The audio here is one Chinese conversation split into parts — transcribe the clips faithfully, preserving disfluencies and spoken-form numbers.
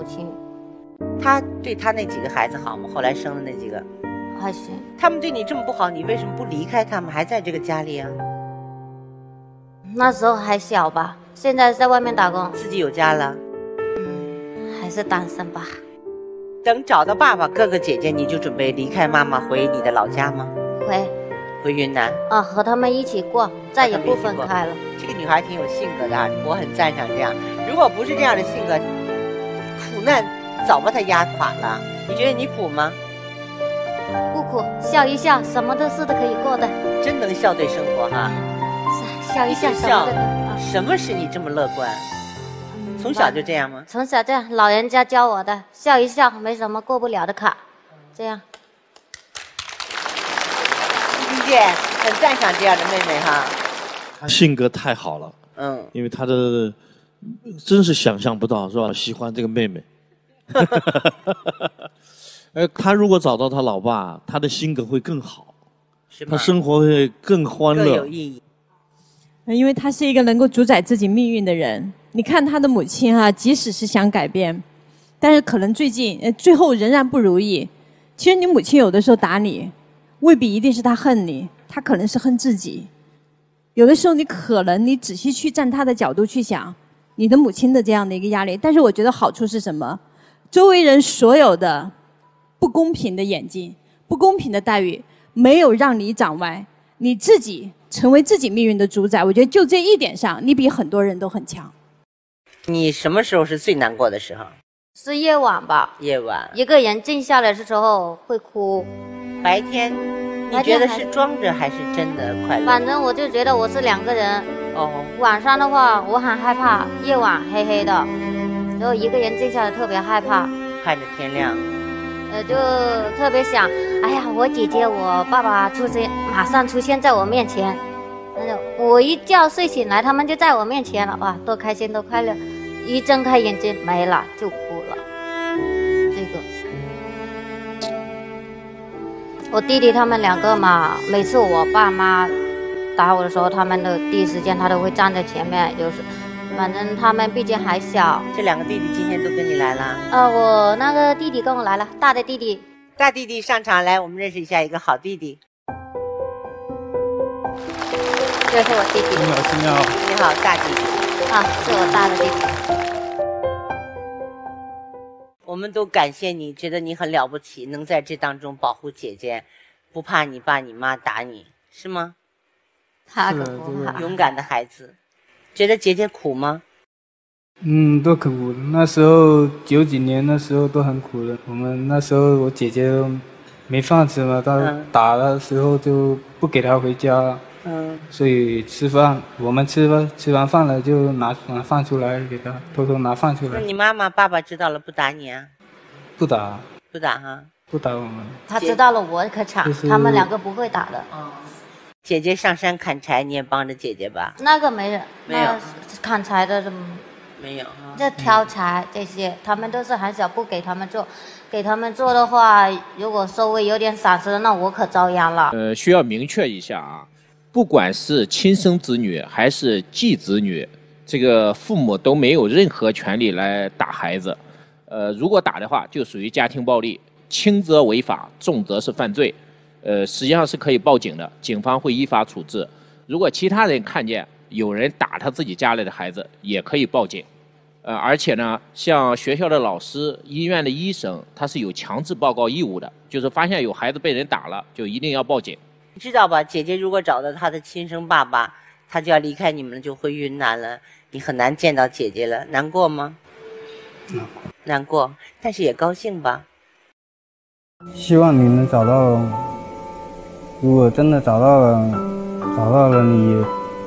亲。 他对他那几个孩子好吗？后来生的那几个还行。 他们对你这么不好，你为什么不离开他们，还在这个家里啊？ 那时候还小吧，现在在外面打工， 自己有家了。 嗯，还是单身吧。 等找到爸爸、哥哥、姐姐，你就准备离开妈妈回你的老家吗？ 回， 回云南啊，和他们一起过，再也不分开了。 这个女孩挺有性格的啊，我很赞赏这样。如果不是这样的性格，苦难早把她压垮了。你觉得你苦吗？ 不苦，笑一笑，什么都是都可以过的。 真能笑对生活哈。 笑一笑，什么都可以。 啊、什么使你这么乐观？嗯、从小就这样吗？ 从小这样，老人家教我的，笑一笑，没什么过不了的坎。这样。 丽姐很赞赏这样的妹妹哈。 她性格太好了， 嗯， 因为她的真是想象不到是吧？喜欢这个妹妹。呃，他如果找到他老爸，他的性格会更好，他生活会更欢乐， 更有意义。 因为他是一个能够主宰自己命运的人。你看他的母亲啊，即使是想改变，但是可能最近呃最后仍然不如意。其实你母亲有的时候打你，未必一定是他恨你，他可能是恨自己。有的时候你可能你仔细去站他的角度去想，你的母亲的这样的一个压力。但是我觉得好处是什么？周围人所有的不公平的眼睛、不公平的待遇，没有让你长歪，你自己成为自己命运的主宰。我觉得就这一点上，你比很多人都很强。 你什么时候是最难过的时候？ 是夜晚吧。 夜晚， 一个人静下来的时候会哭。 白天，你觉得是装着还是真的快乐？ 反正我就觉得我是两个人。 哦。 晚上的话，我很害怕，夜晚黑黑的。然后一个人静下来特别害怕， 看着天亮， 呃，就特别想，哎呀，我姐姐、我爸爸出现，马上出现在我面前。我一觉睡醒来，他们就在我面前了，哇，多开心，多快乐！一睁开眼睛没了，就哭了。这个，我弟弟他们两个嘛，每次我爸妈打我的时候，他们的第一时间他都会站在前面，就是。反正他们毕竟还小。 这两个弟弟今天都跟你来了？ 呃，我那个弟弟跟我来了，大的弟弟。 大弟弟上场来，我们认识一下一个好弟弟。 这是我弟弟。 你好，你好。 你好，大弟弟。 啊，是我大的弟弟。 我们都感谢你，觉得你很了不起，能在这当中保护姐姐，不怕你爸你妈打你，是吗？ 他可不怕。 勇敢的孩子。觉得姐姐苦吗？ 嗯，都可苦。那时候九几年那时候都很苦的。我们那时候我姐姐没饭吃嘛，她打的时候就不给她回家了。嗯。所以吃饭，我们吃饭吃完饭了就拿拿饭出来给她，偷偷拿饭出来。 那你妈妈爸爸知道了不打你啊？ 不打。 不打哈？ 不打我们。 他知道了我可惨，就是、他们两个不会打的。 哦。姐姐上山砍柴，你也帮着姐姐吧？ 那个没人， 没有砍柴的什么没有。 这挑柴这些，他们都是很小，不给他们做。给他们做的话，如果稍微有点闪失，那我可遭殃了。 呃，需要明确一下啊，不管是亲生子女还是继子女，这个父母都没有任何权利来打孩子。呃，如果打的话，就属于家庭暴力，轻则违法，重则是犯罪。呃，实际上是可以报警的，警方会依法处置。如果其他人看见有人打他自己家里的孩子，也可以报警。呃，而且呢，像学校的老师、医院的医生，他是有强制报告义务的，就是发现有孩子被人打了，就一定要报警。 你知道吧？姐姐如果找到她的亲生爸爸，她就要离开你们，就回云南了，你很难见到姐姐了，难过吗？ 难过， 难过，但是也高兴吧。 希望你能找到。如果真的找到了，找到了你，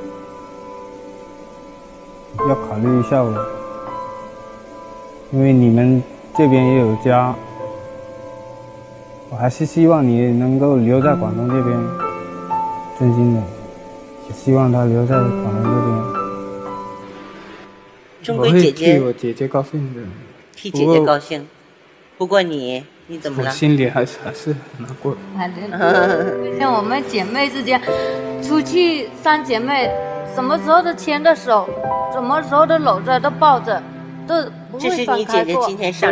要考虑一下我，因为你们这边也有家，我还是希望你能够留在广东这边，真心的，也希望他留在广东这边。 终归姐姐， 我会替我姐姐高兴的， 替姐姐高兴。不过你。你怎么了？ 我心里还是还是难过。 像我们姐妹之间，出去三姐妹，什么时候都牵着手，什么时候都搂着，都抱着，都不会分开过。 这是你姐姐今天上